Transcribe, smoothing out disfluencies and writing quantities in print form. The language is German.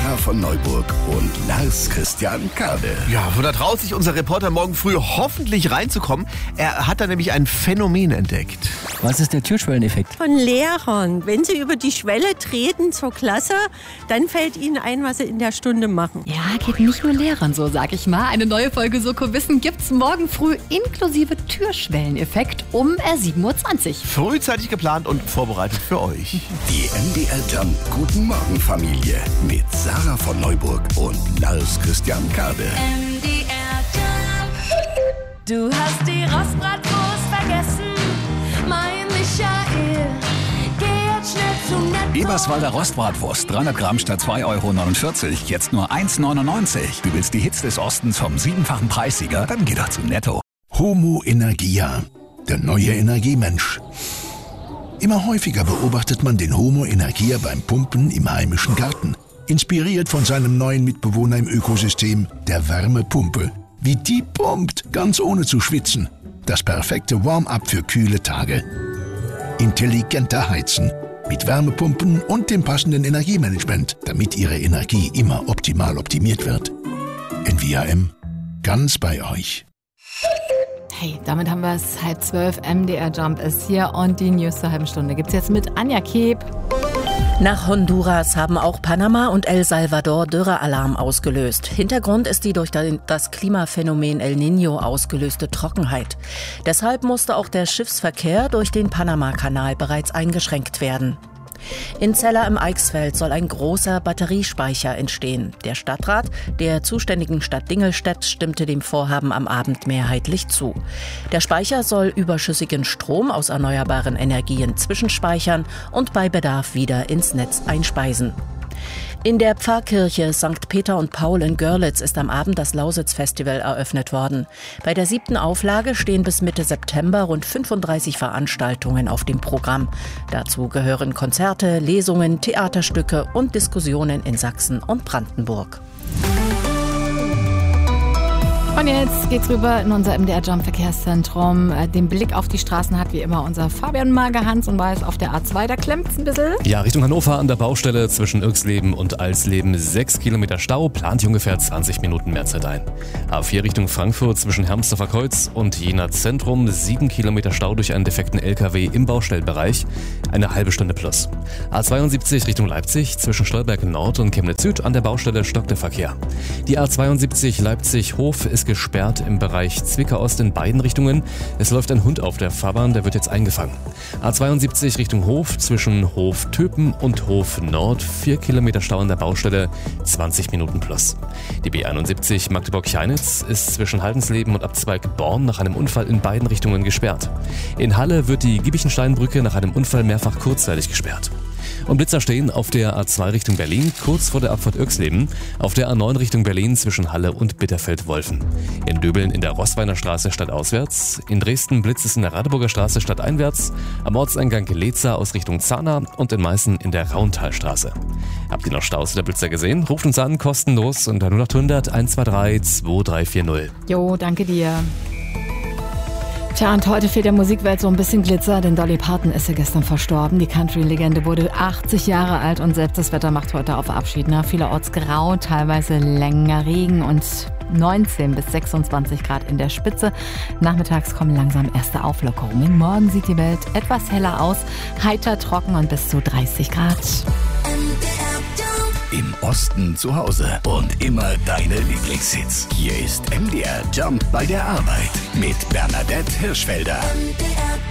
Sarah von Neuburg und Lars Christian Kade. Ja, da traut sich unser Reporter morgen früh hoffentlich reinzukommen. Er hat da nämlich ein Phänomen entdeckt. Was ist der Türschwelleneffekt? Von Lehrern. Wenn sie über die Schwelle treten zur Klasse, dann fällt ihnen ein, was sie in der Stunde machen. Ja, geht nicht nur Lehrern so, sag ich mal. Eine neue Folge Soko Wissen gibt's morgen früh inklusive Türschwelleneffekt um 7.20 Uhr. Frühzeitig geplant und vorbereitet für euch. Die MDR Jump Guten Morgen Familie mit Sarah von Neuburg und Lars Christian Kade. MDR Jump. Du hast die Rostbratwurst vergessen, mein Michael. Geh jetzt schnell zum Netto. Eberswalder Rostbratwurst, 300 Gramm statt 2,49 €, jetzt nur 1,99 €. Du willst die Hits des Ostens vom 7-fachen Preissieger? Dann geh doch zu Netto. Homo Energia, der neue Energiemensch. Immer häufiger beobachtet man den Homo Energia beim Pumpen im heimischen Garten. Inspiriert von seinem neuen Mitbewohner im Ökosystem, der Wärmepumpe. Wie die pumpt, ganz ohne zu schwitzen. Das perfekte Warm-up für kühle Tage. Intelligenter Heizen. Mit Wärmepumpen und dem passenden Energiemanagement, damit Ihre Energie immer optimal optimiert wird. NVAM, ganz bei euch. Hey, damit haben wir es. 11:30. MDR Jump ist hier und die News zur halben Stunde gibt's jetzt mit Anja Keb. Nach Honduras haben auch Panama und El Salvador Dürrealarm ausgelöst. Hintergrund ist die durch das Klimaphänomen El Niño ausgelöste Trockenheit. Deshalb musste auch der Schiffsverkehr durch den Panama-Kanal bereits eingeschränkt werden. In Zella im Eichsfeld soll ein großer Batteriespeicher entstehen. Der Stadtrat der zuständigen Stadt Dingelstädt stimmte dem Vorhaben am Abend mehrheitlich zu. Der Speicher soll überschüssigen Strom aus erneuerbaren Energien zwischenspeichern und bei Bedarf wieder ins Netz einspeisen. In der Pfarrkirche St. Peter und Paul in Görlitz ist am Abend das Lausitz-Festival eröffnet worden. Bei der 7. Auflage stehen bis Mitte September rund 35 Veranstaltungen auf dem Programm. Dazu gehören Konzerte, Lesungen, Theaterstücke und Diskussionen in Sachsen und Brandenburg. Und jetzt geht's rüber in unser MDR Jump Verkehrszentrum. Den Blick auf die Straßen hat wie immer unser Fabian Magerhans und weiß auf der A2, da klemmt's ein bisschen. Ja, Richtung Hannover an der Baustelle zwischen Irxleben und Alsleben 6 Kilometer Stau, plant hier ungefähr 20 Minuten mehr Zeit ein. A4 Richtung Frankfurt zwischen Hermsdorfer Kreuz und Jena Zentrum 7 Kilometer Stau durch einen defekten LKW im Baustellenbereich, eine halbe Stunde plus. A72 Richtung Leipzig zwischen Stolberg Nord und Chemnitz Süd an der Baustelle stockt der Verkehr. Die A72 Leipzig-Hof ist gesperrt im Bereich Zwickau-Ost in beiden Richtungen. Es läuft ein Hund auf der Fahrbahn, der wird jetzt eingefangen. A72 Richtung Hof zwischen Hof-Töpen und Hof Nord 4 Kilometer Stau an der Baustelle, 20 Minuten plus. Die B71 Magdeburg-Cheinitz ist zwischen Haldensleben und Abzweig Born nach einem Unfall in beiden Richtungen gesperrt. In Halle wird die Giebichensteinbrücke nach einem Unfall mehrfach kurzzeitig gesperrt. Und Blitzer stehen auf der A2 Richtung Berlin, kurz vor der Abfahrt Irxleben, auf der A9 Richtung Berlin zwischen Halle und Bitterfeld-Wolfen. In Döbeln in der Roßweiner Straße stadtauswärts, in Dresden blitzt es in der Radeburger Straße stadteinwärts, am Ortseingang Leza aus Richtung Zahna und in Meißen in der Rauntalstraße. Habt ihr noch Staus der Blitzer gesehen? Ruft uns an, kostenlos unter 0800 123 2340. Jo, danke dir. Tja, und heute fehlt der Musikwelt so ein bisschen Glitzer, denn Dolly Parton ist ja gestern verstorben. Die Country-Legende wurde 80 Jahre alt und selbst das Wetter macht heute auf Abschied. Ne? Vielerorts grau, teilweise länger Regen und 19 bis 26 Grad in der Spitze. Nachmittags kommen langsam erste Auflockerungen. Morgen sieht die Welt etwas heller aus, heiter, trocken und bis zu 30 Grad. Im Osten zu Hause und immer deine Lieblingshits. Hier ist MDR Jump bei der Arbeit mit Bernadette Hirschfelder.